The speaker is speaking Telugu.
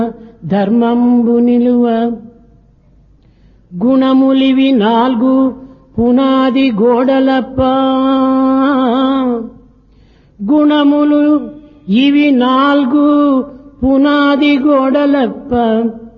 ధర్మంబు నిలువ గుణములివి 4 పునాది గోడలప్ప గుణములు ఇవి 4 పునాది గోడలప్ప